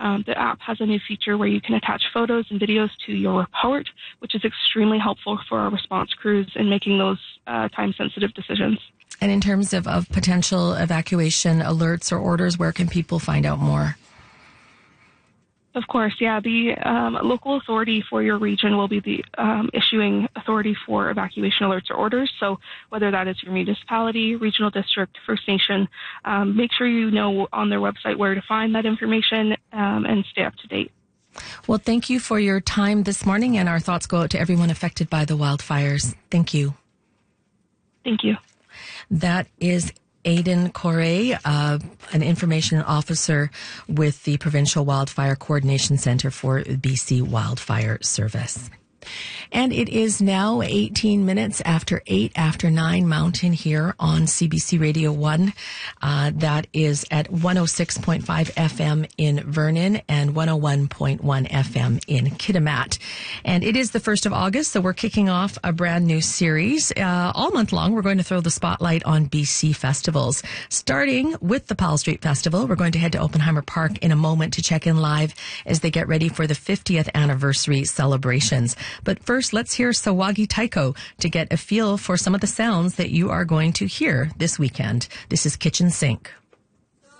The app has a new feature where you can attach photos and videos to your report, which is extremely helpful for our response crews in making those time-sensitive decisions. And in terms of potential evacuation alerts or orders, where can people find out more? Of course, yeah. The local authority for your region will be the issuing authority for evacuation alerts or orders. So whether that is your municipality, regional district, First Nation, make sure you know on their website where to find that information and stay up to date. Well, thank you for your time this morning, and our thoughts go out to everyone affected by the wildfires. Thank you. Thank you. That is Aidan Correa, an information officer with the Provincial Wildfire Coordination Centre for BC Wildfire Service. And it is now 18 minutes after 8 after 9 Mountain here on CBC Radio 1. That is at 106.5 FM in Vernon and 101.1 FM in Kitimat. And it is the 1st of August, so we're kicking off a brand new series. All month long, we're going to throw the spotlight on BC festivals. Starting with the Powell Street Festival, we're going to head to Oppenheimer Park in a moment to check in live as they get ready for the 50th anniversary celebrations. But first, let's hear Sawagi Taiko to get a feel for some of the sounds that you are going to hear this weekend. This is Kitchen Sink.